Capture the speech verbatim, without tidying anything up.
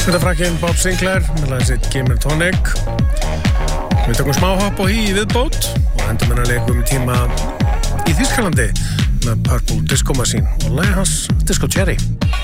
Þetta frakkinn Bob Sinclair með lagið sitt Gin and Tonic. Við tökum smá hopp og hí í viðbót og endum hennar leikum tíma í Þýskalandi með Purple Disco Machine og lagið hans Disco Cherry.